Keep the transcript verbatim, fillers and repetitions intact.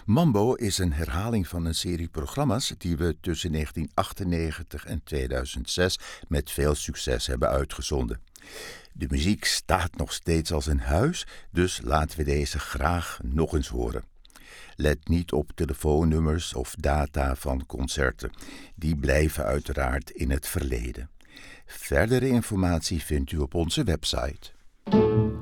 Mambo is een herhaling van een serie programma's die we tussen negentien achtennegentig en tweeduizend zes met veel succes hebben uitgezonden. De muziek staat nog steeds als een huis, dus laten we deze graag nog eens horen. Let niet op telefoonnummers of data van concerten. Die blijven uiteraard in het verleden. Verdere informatie vindt u op onze website.